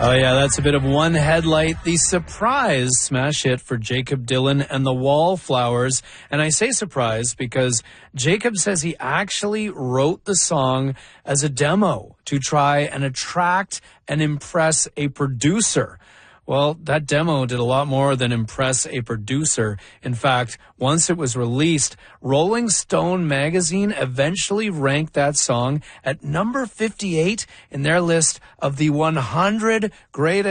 Oh, yeah, that's a bit of One Headlight, the surprise smash hit for Jakob Dylan and the Wallflowers. And I say surprise because Jacob says he actually wrote the song as a demo to try and attract and impress a producer. Well, that demo did a lot more than impress a producer. In fact, once it was released, Rolling Stone magazine eventually ranked that song at number 58 in their list of the 100 greatest